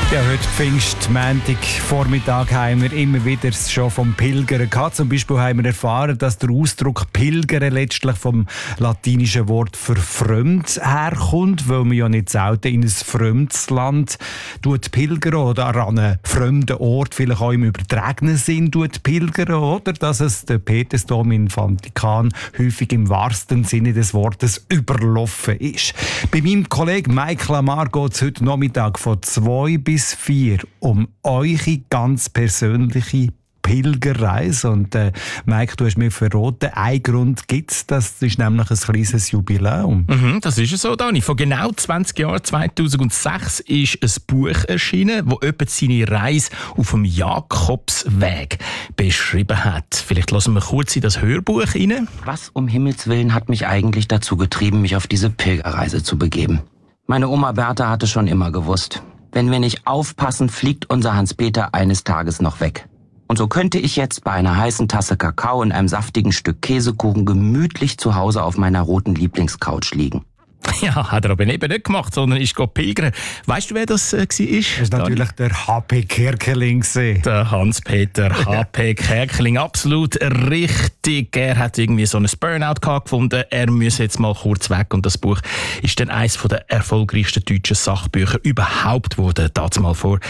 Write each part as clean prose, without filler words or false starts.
Ja, heute Pfingstmontag Vormittag haben wir immer wieder schon vom Pilgern gehabt. Zum Beispiel haben wir erfahren, dass der Ausdruck Pilgern letztlich vom latinischen Wort für fremd herkommt, weil man ja nicht selten in ein fremdes Land pilgern oder an einen fremden Ort, vielleicht auch im übertragenen Sinn pilgern, oder dass es der Petersdom im Vatikan häufig im wahrsten Sinne des Wortes überlaufen ist. Bei meinem Kollegen Mike Lamar geht es heute Nachmittag von 2 bis 4 um eure ganz persönliche Pilgerreise. Und Mike, du hast mir verraten, einen Grund gibt es, das ist nämlich ein kleines Jubiläum. Das ist es so, Dani. Vor genau 20 Jahren, 2006, ist ein Buch erschienen, das jemand seine Reise auf dem Jakobsweg beschrieben hat. Vielleicht lassen wir kurz in das Hörbuch rein. Was um Himmels Willen hat mich eigentlich dazu getrieben, mich auf diese Pilgerreise zu begeben? Meine Oma Bertha hatte schon immer gewusst, wenn wir nicht aufpassen, fliegt unser Hans-Peter eines Tages noch weg. Und so könnte ich jetzt bei einer heißen Tasse Kakao und einem saftigen Stück Käsekuchen gemütlich zu Hause auf meiner roten Lieblingscouch liegen. Ja, hat er aber eben nicht gemacht, sondern ist pilgern. Weißt du, wer das war? Das ist natürlich der H.P. Kerkeling. Der Hans-Peter H.P. Kerkeling, absolut richtig. Er hat irgendwie so ein Burnout gefunden. Er müsse jetzt mal kurz weg. Und das Buch ist dann eines der erfolgreichsten deutschen Sachbücher überhaupt geworden. Das mal vor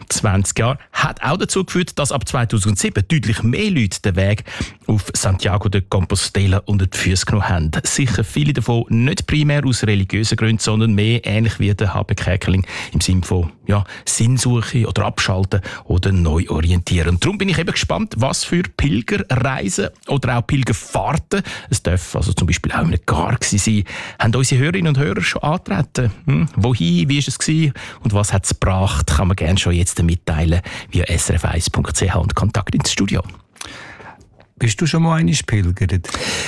20 Jahren. Hat auch dazu geführt, dass ab 2007 deutlich mehr Leute den Weg auf Santiago de Compostela unter die Füße genommen haben. Sicher viele davon nicht primär aus religiösen Gründen, sondern mehr ähnlich wie der H.P. Kerkeling im Sinne von Sinnsuche oder Abschalten oder neu orientieren. Und darum bin ich eben gespannt, was für Pilgerreisen oder auch Pilgerfahrten, es darf also zum Beispiel auch in einem Gar sein, haben unsere Hörerinnen und Hörer schon angetreten. Wohin, wie war es gewesen und was hat es gebracht, kann man gerne schon jetzt mitteilen via srf1.ch und Kontakt ins Studio. Bist du schon mal einmal pilgert?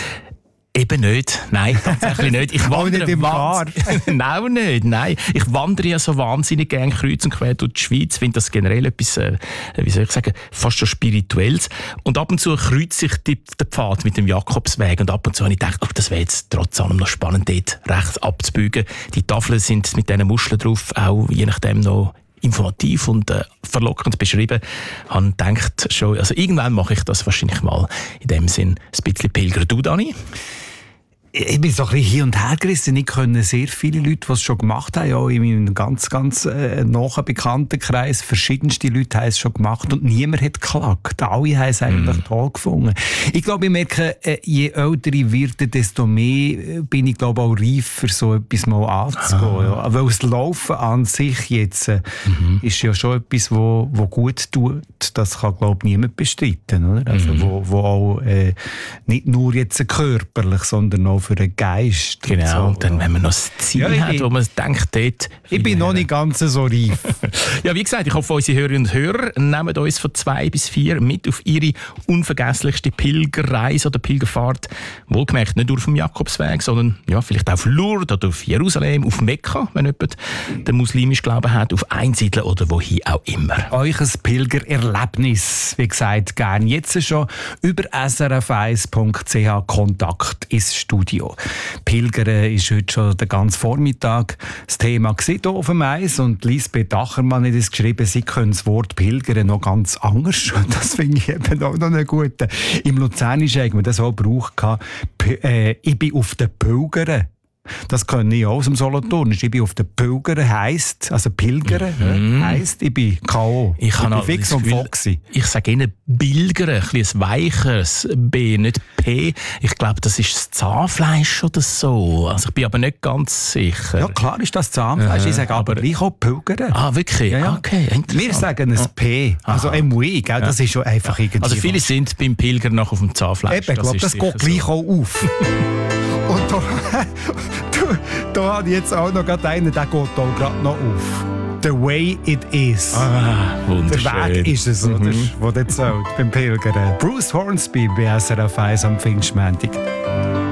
Eben nicht. Nein, tatsächlich nicht. Ich wandere nicht im Gar. Nein, nicht. Nein. Ich wandere ja so wahnsinnig gerne kreuz und quer durch die Schweiz. Ich finde das generell etwas, wie soll ich sagen, fast schon Spirituelles. Und ab und zu kreuze ich den Pfad mit dem Jakobsweg. Und ab und zu habe ich gedacht, das wäre jetzt trotz allem noch spannend, dort rechts abzubügen. Die Tafeln sind mit diesen Muscheln drauf, auch je nachdem noch informativ und verlockend beschrieben. Ich habe gedacht, schon, also irgendwann mache ich das wahrscheinlich mal in dem Sinn ein bisschen pilgern. Du, Dani? Ich bin so ein bisschen hin und her gerissen. Ich kenne sehr viele Leute, die es schon gemacht haben, auch in meinem ganz nahen Bekanntenkreis. Verschiedenste Leute haben es schon gemacht und niemand hat geklagt. Alle haben es eigentlich toll gefunden. Ich glaube, ich merke, je älter ich werde, desto mehr bin ich, glaube auch reif, für so etwas mal anzugehen. Ja. Weil das Laufen an sich jetzt ist ja schon etwas, wo gut tut. Das kann, glaube ich, niemand bestreiten. Oder? Also, wo auch nicht nur jetzt körperlich, sondern auch für den Geist. Genau, so. Und dann, wenn man noch das Ziel hat, wo man denkt, dort... Ich bin noch nicht ganz so reif. Ja, wie gesagt, ich hoffe, unsere Hörerinnen und Hörer nehmen uns von 2 bis 4 mit auf ihre unvergesslichste Pilgerreise oder Pilgerfahrt. Wohlgemerkt, nicht nur auf dem Jakobsweg, sondern vielleicht auch auf Lourdes oder auf Jerusalem, auf Mekka, wenn jemand den muslimischen Glauben hat, auf Einsiedeln oder wohin auch immer. Euch ein Pilgererlebnis, wie gesagt, gerne jetzt schon über srf1.ch Kontakt ins Studio. Pilgern ist heute schon den ganzen Vormittag das Thema hier auf dem Eis und Lisbeth Achermann hat es geschrieben, sie können das Wort Pilgern noch ganz anders. Das finde ich eben auch noch einen guten. Im Luzernischen haben wir das auch gebraucht. Ich bin auf den Pilgern. Das kenne ich auch aus dem Solothurnisch. Ich bin auf den Pilgern, heisst, also Pilgern, heisst, ich bin K.O. Ich bin fix und foxy. Ich sage Ihnen Bilgern, ein bisschen weicheres B, nicht P. Ich glaube, das ist das Zahnfleisch oder so. Also ich bin aber nicht ganz sicher. Ja, klar ist das Zahnfleisch. Ich sage aber gleich auch Pilgern. Ah, wirklich? Ja, ja. Okay, interessant. Wir sagen ein P, also MW, gell? Das ist schon einfach irgendwie... Also viele sind beim Pilgern noch auf dem Zahnfleisch. Eben, ich glaube, das geht gleich auch auf. Und da habe ich jetzt auch noch einen, der geht auch gerade noch auf. The way it is. Wunderschön. Der Weg ist es, oder? Wo der zählt beim Pilgern. Bruce Hornsby bei SRF 1 am Pfingstmontag.